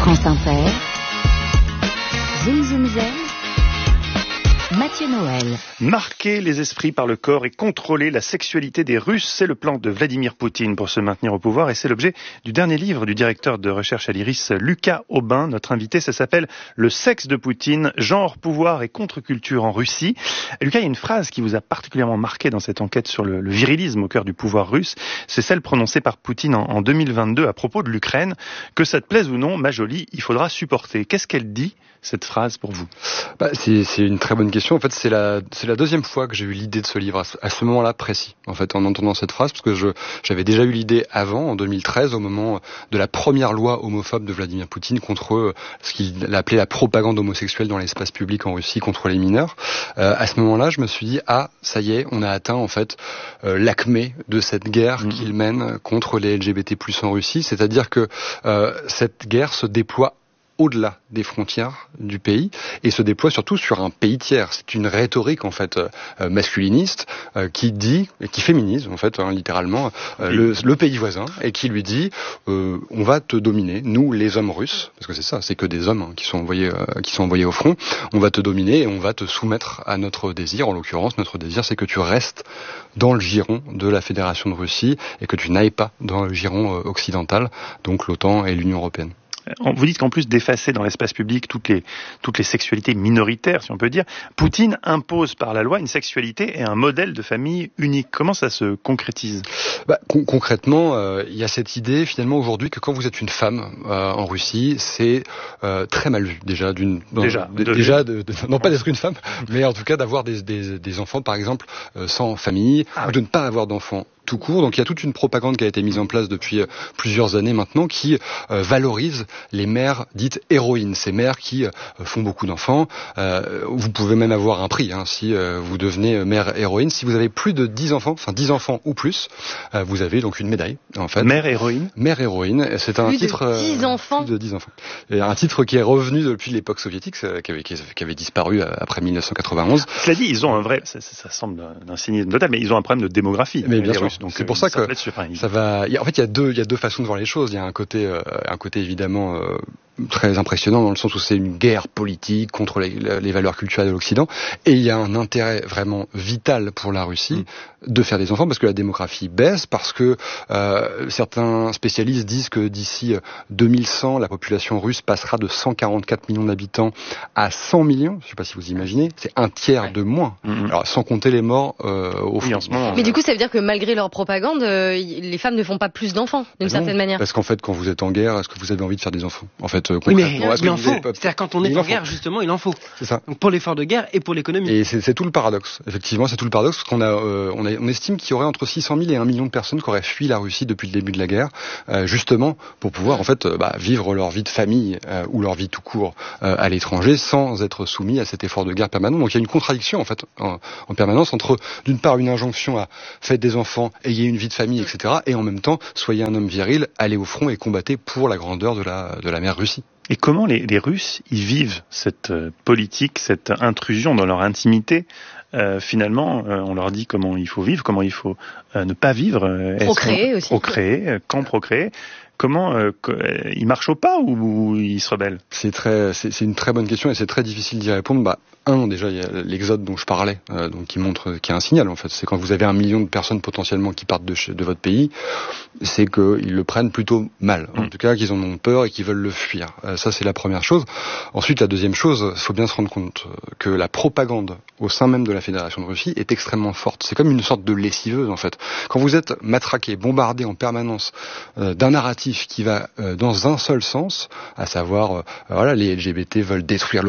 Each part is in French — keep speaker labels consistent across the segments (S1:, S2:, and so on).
S1: France Inter, Zoom Zoom Zen, Mathieu Noël.
S2: Marquer les esprits par le corps et contrôler la sexualité des Russes, c'est le plan de Vladimir Poutine pour se maintenir au pouvoir et c'est l'objet du dernier livre du directeur de recherche à l'IRIS, Lucas Aubin, notre invité. Ça s'appelle « Le sexe de Poutine, genre, pouvoir et contre-culture en Russie ». Lucas, il y a une phrase qui vous a particulièrement marqué dans cette enquête sur le virilisme au cœur du pouvoir russe. C'est celle prononcée par Poutine en 2022 à propos de l'Ukraine. Que ça te plaise ou non, ma jolie, il faudra supporter. Qu'est-ce qu'elle dit, cette phrase, pour vous ?
S3: C'est une très bonne question. En fait, c'est la deuxième fois que j'ai eu l'idée de ce livre, à ce moment-là précis, en fait, en entendant cette phrase, parce que j'avais déjà eu l'idée avant, en 2013, au moment de la première loi homophobe de Vladimir Poutine contre ce qu'il appelait la propagande homosexuelle dans l'espace public en Russie contre les mineurs. À ce moment-là, je me suis dit, ça y est, on a atteint, en fait, l'acmé de cette guerre qu'il mène contre les LGBT+ en Russie, c'est-à-dire que cette guerre se déploie au-delà des frontières du pays et se déploie surtout sur un pays tiers. C'est une rhétorique en fait masculiniste qui dit et qui féminise en fait littéralement le pays voisin et qui lui dit on va te dominer, nous les hommes russes, parce que c'est ça, c'est que des hommes qui sont envoyés au front, on va te dominer et on va te soumettre à notre désir. En l'occurrence, notre désir, c'est que tu restes dans le giron de la Fédération de Russie et que tu n'ailles pas dans le giron occidental, donc l'OTAN et l'Union européenne.
S2: Vous dites qu'en plus d'effacer dans l'espace public toutes les sexualités minoritaires, si on peut dire, Poutine impose par la loi une sexualité et un modèle de famille unique. Comment ça se concrétise ?
S3: Concrètement, il y a cette idée finalement aujourd'hui que quand vous êtes une femme en Russie, c'est très mal vu déjà non pas d'être une femme, mais en tout cas d'avoir des enfants par exemple sans famille ou de ne pas avoir d'enfants tout court. Donc il y a toute une propagande qui a été mise en place depuis plusieurs années maintenant qui valorise les mères dites héroïnes, ces mères qui font beaucoup d'enfants. Vous pouvez même avoir un prix si vous devenez mère héroïne. Si vous avez plus de 10 enfants ou plus, vous avez donc une médaille en fait.
S2: Mère héroïne.
S3: Mère héroïne, c'est un titre
S1: de 10 enfants.
S3: Plus de 10 enfants. Et un titre qui est revenu depuis l'époque soviétique, qui avait disparu après 1991.
S2: Cela dit, ils ont un vrai, ça semble d'un cynisme total, mais ils ont un problème de démographie.
S3: Mais bien sûr.
S2: Donc,
S3: c'est pour ça que ça va. En fait, il y a deux façons de voir les choses. Il y a un côté évidemment très impressionnant dans le sens où c'est une guerre politique contre les valeurs culturelles de l'Occident, et il y a un intérêt vraiment vital pour la Russie de faire des enfants parce que la démographie baisse, parce que certains spécialistes disent que d'ici 2100, la population russe passera de 144 millions d'habitants à 100 millions. Je ne sais pas si vous imaginez, c'est un tiers de moins. Alors sans compter les morts au front.
S2: En ce moment,
S4: mais du coup, ça veut dire que malgré leur propagande, les femmes ne font pas plus d'enfants d'une certaine manière.
S3: Parce qu'en fait, quand vous êtes en guerre, est-ce que vous avez envie de faire des enfants ? En fait,
S5: oui, mais il en faut. C'est-à-dire quand on est en guerre, justement, il en faut.
S3: C'est ça.
S5: Donc pour l'effort de guerre et pour l'économie.
S3: Et c'est tout le paradoxe. Effectivement, c'est tout le paradoxe parce on estime qu'il y aurait entre 600 000 et 1 million de personnes qui auraient fui la Russie depuis le début de la guerre, justement pour pouvoir en fait vivre leur vie de famille ou leur vie tout court à l'étranger sans être soumis à cet effort de guerre permanent. Donc il y a une contradiction en fait en permanence entre d'une part une injonction à faites des enfants, ayez une vie de famille, etc. et en même temps soyez un homme viril, allez au front et combattez pour la grandeur de la mère Russie.
S2: Et comment les Russes, ils vivent cette politique, cette intrusion dans leur intimité ? Finalement, on leur dit comment il faut vivre, comment il faut ne pas vivre.
S4: Procréer aussi.
S2: Procréer, quand procréer. Comment ils marchent au pas ou ils se rebellent ?
S3: C'est une très bonne question et c'est très difficile d'y répondre. Déjà, il y a l'exode dont je parlais, donc qui montre qu'il y a un signal en fait. C'est quand vous avez 1 million de personnes potentiellement qui partent de votre pays, c'est qu'ils le prennent plutôt mal. En tout cas, qu'ils en ont peur et qu'ils veulent le fuir. Ça, c'est la première chose. Ensuite, la deuxième chose, il faut bien se rendre compte que la propagande au sein même de la Fédération de Russie est extrêmement forte. C'est comme une sorte de lessiveuse en fait. Quand vous êtes matraqué, bombardé en permanence d'un narratif qui va dans un seul sens, à savoir les LGBT veulent détruire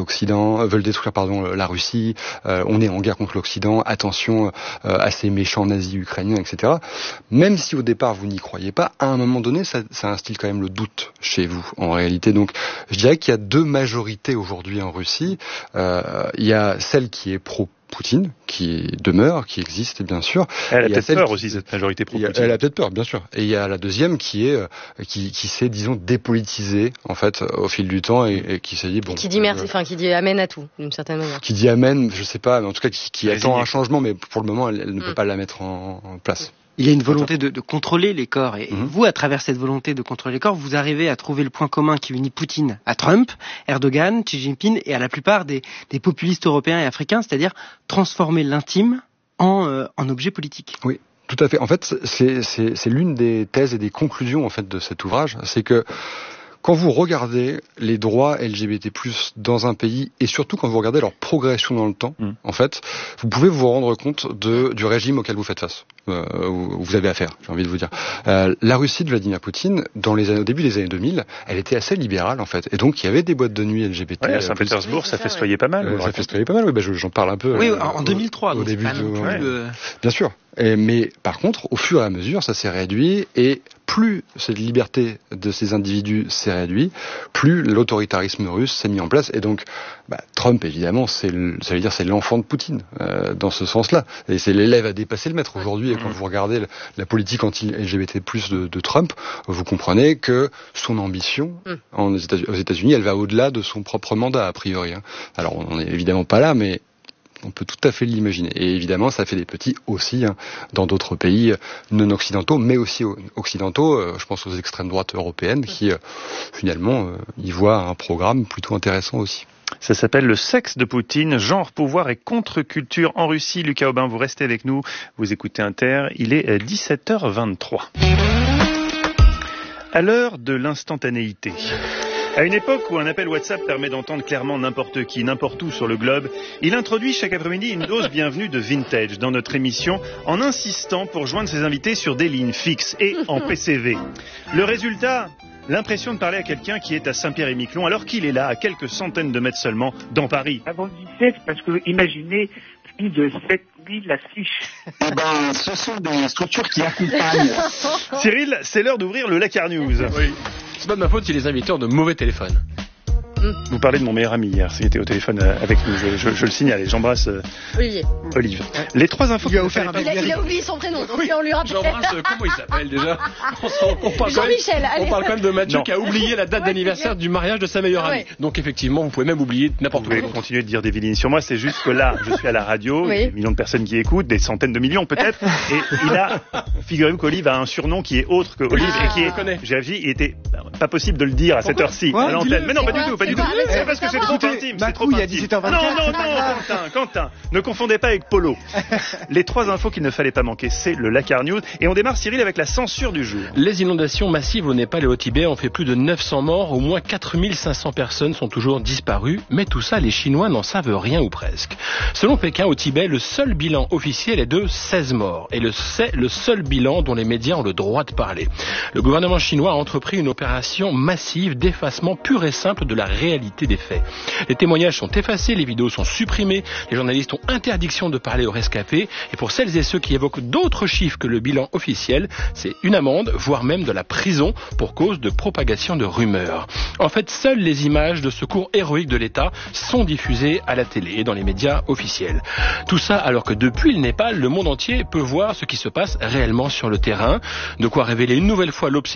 S3: la Russie, on est en guerre contre l'Occident, attention à ces méchants nazis ukrainiens, etc. Même si au départ vous n'y croyez pas, à un moment donné ça instille quand même le doute chez vous en réalité. Donc je dirais qu'il y a deux majorités aujourd'hui en Russie. Il y a celle qui est pro-Poutine, qui demeure, qui existe bien sûr.
S2: Elle a peut-être peur aussi, cette majorité pro-Poutine.
S3: Elle a peut-être peur, bien sûr. Et il y a la deuxième qui s'est, disons, dépolitisée en fait au fil du temps et qui s'est dit
S4: qui dit merci, qui dit amen à tout d'une certaine manière.
S3: Qui dit amen, je sais pas, mais en tout cas qui attend un changement, mais pour le moment elle ne peut pas la mettre en place.
S5: Il y a une volonté de contrôler les corps. Et vous, à travers cette volonté de contrôler les corps, vous arrivez à trouver le point commun qui unit Poutine à Trump, Erdogan, Xi Jinping et à la plupart des populistes européens et africains, c'est-à-dire transformer l'intime en objet politique.
S3: Oui, tout à fait. En fait, c'est l'une des thèses et des conclusions en fait de cet ouvrage, c'est que quand vous regardez les droits LGBT+ dans un pays, et surtout quand vous regardez leur progression dans le temps, en fait, vous pouvez vous rendre compte du régime auquel vous faites face, vous avez affaire, j'ai envie de vous dire. La Russie de Vladimir Poutine, au début des années 2000, elle était assez libérale, en fait. Et donc, il y avait des boîtes de nuit LGBT.
S2: Ouais, à Saint-Pétersbourg, ça festoyait pas mal.
S3: Ça festoyait pas mal, oui, j'en parle un peu.
S5: Oui, en 2003,
S3: au début Bien sûr. Mais par contre, au fur et à mesure, ça s'est réduit, et plus cette liberté de ces individus s'est réduite, plus l'autoritarisme russe s'est mis en place. Et donc, Trump, évidemment, ça veut dire c'est l'enfant de Poutine, dans ce sens-là. Et c'est l'élève à dépasser le maître. Aujourd'hui, et quand vous regardez la politique anti-LGBT+ de Trump, vous comprenez que son ambition aux États-Unis, elle va au-delà de son propre mandat, a priori. Alors, on n'est évidemment pas là, mais on peut tout à fait l'imaginer. Et évidemment, ça fait des petits aussi dans d'autres pays non occidentaux, mais aussi occidentaux. Je pense aux extrêmes droites européennes qui, finalement, y voient un programme plutôt intéressant aussi.
S2: Ça s'appelle Le sexe de Poutine, genre, pouvoir et contre-culture en Russie. Lucas Aubin, vous restez avec nous. Vous écoutez Inter. Il est 17h23. À l'heure de l'instantanéité. À une époque où un appel WhatsApp permet d'entendre clairement n'importe qui, n'importe où sur le globe, il introduit chaque après-midi une dose bienvenue de vintage dans notre émission en insistant pour joindre ses invités sur des lignes fixes et en PCV. Le résultat, l'impression de parler à quelqu'un qui est à Saint-Pierre-et-Miquelon alors qu'il est là, à quelques centaines de mètres seulement, dans Paris.
S6: Avant 17, parce que imaginez plus de 7000 affiches.
S7: Ce sont des structures qui accompagnent.
S2: Cyril, c'est l'heure d'ouvrir le Lakar News.
S8: Oui. C'est pas de ma faute si les invités ont de mauvais téléphones.
S2: Vous parlez de mon meilleur ami hier, qui était au téléphone avec nous, je le signale, et j'embrasse Olive. Les trois infos...
S4: Il a oublié son prénom, donc on lui rappelle.
S8: J'embrasse, comment il s'appelle déjà?
S4: Jean-Michel.
S8: On parle quand même de Mathieu qui a oublié la date d'anniversaire du mariage de sa meilleure amie. Donc effectivement, vous pouvez même oublier n'importe quoi.
S2: Vous pouvez continuer de dire des vilaines sur moi, c'est juste que là, je suis à la radio, il y a des millions de personnes qui écoutent, des centaines de millions peut-être, et figurez-vous qu'Olive a un surnom qui est autre que Olive, et qui est, j'ai réagi, il était pas possible de le dire à cette heure-ci, à l'antenne. Mais non, pas du tout. C'est parce que c'est trop intime. C'est trop intime.
S5: 17h24.
S2: Non, Quentin, ne confondez pas avec Polo. Les trois infos qu'il ne fallait pas manquer, c'est le Lakar News. Et on démarre, Cyril, avec la censure du jour.
S8: Les inondations massives au Népal et au Tibet ont fait plus de 900 morts. Au moins 4500 personnes sont toujours disparues. Mais tout ça, les Chinois n'en savent rien ou presque. Selon Pékin, au Tibet, le seul bilan officiel est de 16 morts. Et c'est le seul bilan dont les médias ont le droit de parler. Le gouvernement chinois a entrepris une opération massive d'effacement pur et simple de la réalité des faits. Les témoignages sont effacés, les vidéos sont supprimées, les journalistes ont interdiction de parler aux rescapés, et pour celles et ceux qui évoquent d'autres chiffres que le bilan officiel, c'est une amende, voire même de la prison pour cause de propagation de rumeurs. En fait, seules les images de secours héroïques de l'État sont diffusées à la télé et dans les médias officiels. Tout ça alors que depuis le Népal, le monde entier peut voir ce qui se passe réellement sur le terrain, de quoi révéler une nouvelle fois l'obsession